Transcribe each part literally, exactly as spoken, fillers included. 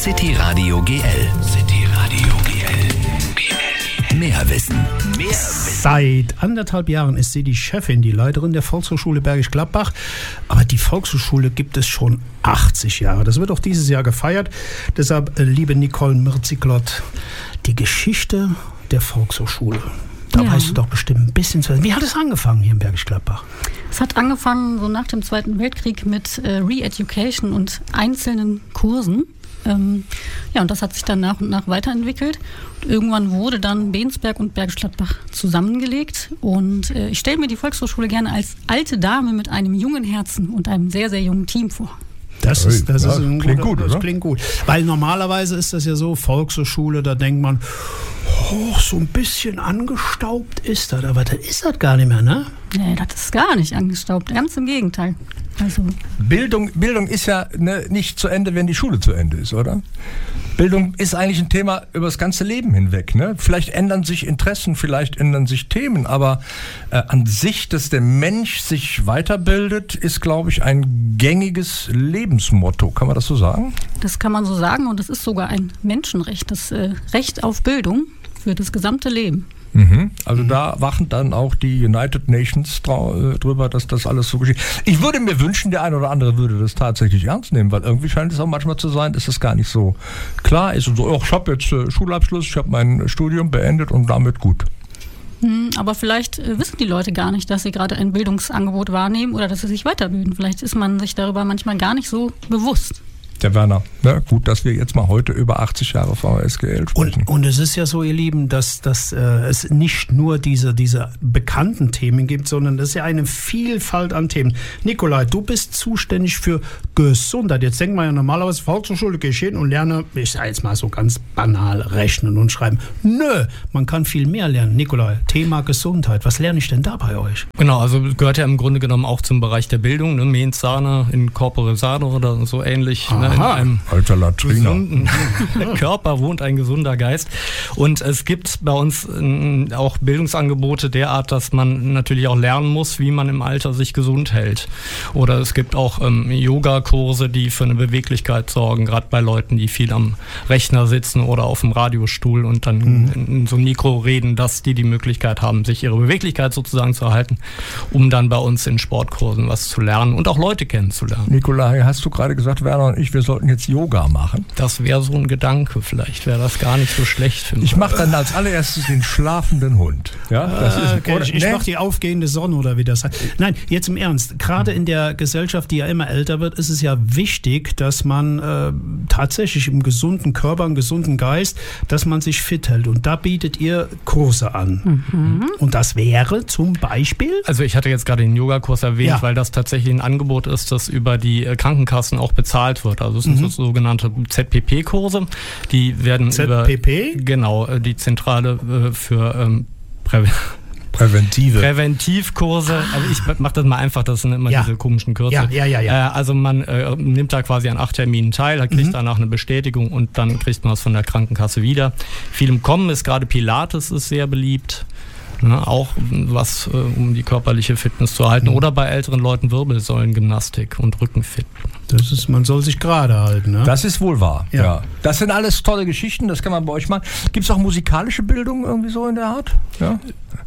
City Radio G L. City Radio G L. Mehr Wissen. Mehr Wissen. Seit anderthalb Jahren ist sie die Chefin, die Leiterin der Volkshochschule Bergisch Gladbach. Aber die Volkshochschule gibt es schon achtzig Jahre. Das wird auch dieses Jahr gefeiert. Deshalb, liebe Nicole Mirziglott, die Geschichte der Volkshochschule. Da ja. weißt du doch bestimmt ein bisschen zu. Wie hat es angefangen hier in Bergisch Gladbach? Es hat angefangen so nach dem Zweiten Weltkrieg mit äh, Re-Education und einzelnen Kursen. Ähm, ja, und das hat sich dann nach und nach weiterentwickelt. Und irgendwann wurde dann Bensberg und Bergisch Gladbach zusammengelegt. Und äh, ich stelle mir die Volkshochschule gerne als alte Dame mit einem jungen Herzen und einem sehr, sehr jungen Team vor. Das, ist, das, ja, ist ein klingt guter, gut, das oder? klingt gut. Weil normalerweise ist das ja so, Volkshochschule, da denkt man, oh, so ein bisschen angestaubt ist das. Aber das ist das gar nicht mehr, ne? Nee, das ist gar nicht angestaubt. Ganz im Gegenteil. Also Bildung, Bildung ist ja ne, nicht zu Ende, wenn die Schule zu Ende ist, oder? Bildung ist eigentlich ein Thema über das ganze Leben hinweg. Ne? Vielleicht ändern sich Interessen, vielleicht ändern sich Themen, aber äh, an sich, dass der Mensch sich weiterbildet, ist, glaube ich, ein gängiges Lebensmotto. Kann man das so sagen? das kann man so sagen und es ist sogar ein Menschenrecht, das äh, Recht auf Bildung für das gesamte Leben. Mhm. Also mhm. da wachen dann auch die United Nations trau- drüber, dass das alles so geschieht. Ich würde mir wünschen, der eine oder andere würde das tatsächlich ernst nehmen, weil irgendwie scheint es auch manchmal zu sein, dass es gar nicht so klar ist. Und so, oh, ich habe jetzt äh, Schulabschluss, ich habe mein Studium beendet und damit gut. Hm, aber vielleicht äh, wissen die Leute gar nicht, dass sie gerade ein Bildungsangebot wahrnehmen oder dass sie sich weiterbilden. Vielleicht ist man sich darüber manchmal gar nicht so bewusst. Der Werner, ne? Gut, dass wir jetzt mal heute über achtzig Jahre V S G L sprechen. Und, und es ist ja so, ihr Lieben, dass, dass äh, es nicht nur diese, diese bekannten Themen gibt, sondern es ist ja eine Vielfalt an Themen. Nikolai, du bist zuständig für Gesundheit. Jetzt denkt man ja normalerweise, Volkshochschule, gehe ich hin und lerne, ich sage jetzt mal so ganz banal, rechnen und schreiben. Nö, man kann viel mehr lernen. Nikolai, Thema Gesundheit, was lerne ich denn da bei euch? Genau, also gehört ja im Grunde genommen auch zum Bereich der Bildung, ne? Mens sana in corpore sano oder so ähnlich. Ne? In einem Alter Latriner. gesunden Körper wohnt ein gesunder Geist. Und es gibt bei uns äh, auch Bildungsangebote derart, dass man natürlich auch lernen muss, wie man im Alter sich gesund hält. Oder es gibt auch ähm, Yoga-Kurse, die für eine Beweglichkeit sorgen, gerade bei Leuten, die viel am Rechner sitzen oder auf dem Radiostuhl und dann mhm. in, in so ein Mikro reden, dass die die Möglichkeit haben, sich ihre Beweglichkeit sozusagen zu erhalten, um dann bei uns in Sportkursen was zu lernen und auch Leute kennenzulernen. Nikolai, hast du gerade gesagt, Werner und ich, wir sollten jetzt Yoga machen? Das wäre so ein Gedanke, vielleicht wäre das gar nicht so schlecht für mich. Ich mache dann als allererstes den schlafenden Hund. Ja, das äh, ist, okay. oder, Ich, ich ne? mache die aufgehende Sonne oder wie das heißt. Nein, jetzt im Ernst. Gerade in der Gesellschaft, die ja immer älter wird, ist es ja wichtig, dass man äh, tatsächlich im gesunden Körper, im gesunden Geist, dass man sich fit hält. Und da bietet ihr Kurse an. Mhm. Und das wäre zum Beispiel? Also ich hatte jetzt gerade den Yogakurs erwähnt, Ja. weil das tatsächlich ein Angebot ist, das über die äh, Krankenkassen auch bezahlt wird. Also es sind Mhm. so sogenannte Z P P-Kurse. Die werden Z P P? über genau äh, die Zentrale äh, für ähm, Prä- Präventive. Präventivkurse. Also ich mache das mal einfach, das sind immer Ja. diese komischen Kürzel. Ja, ja, ja, ja. Äh, also man äh, nimmt da quasi an acht Terminen teil, kriegt Mhm. danach eine Bestätigung und dann kriegt man was von der Krankenkasse wieder. Viel im Kommen ist gerade Pilates ist sehr beliebt. Ne, auch was, äh, um die körperliche Fitness zu erhalten. Oder bei älteren Leuten Wirbelsäulengymnastik und Rückenfit. Das ist, man soll sich gerade halten, ne? Das ist wohl wahr. Ja. Ja. Das sind alles tolle Geschichten, das kann man bei euch machen. Gibt es auch musikalische Bildung irgendwie so in der Art? Ja.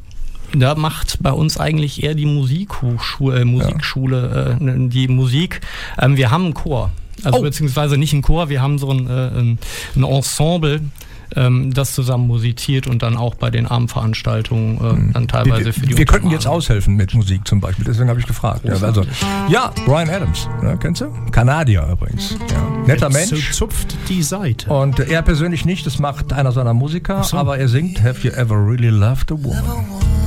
Da macht bei uns eigentlich eher die Musikhochschule, äh, Musikschule äh, die Musik. Ähm, wir haben einen Chor. Also Oh. beziehungsweise nicht einen Chor, wir haben so ein, äh, ein ein Ensemble, ähm, das zusammen musiziert und dann auch bei den Abendveranstaltungen äh, dann teilweise Wir, für die wir könnten jetzt Untermalung. aushelfen mit Musik zum Beispiel, deswegen habe ich gefragt. Ja, also, ja, Bryan Adams, ja, kennst du? Kanadier übrigens. Ja. Netter Jetzt Mensch. zupft die Seite. Und er persönlich nicht, das macht einer seiner Musiker, so. aber er singt Have You Ever Really Loved a Woman?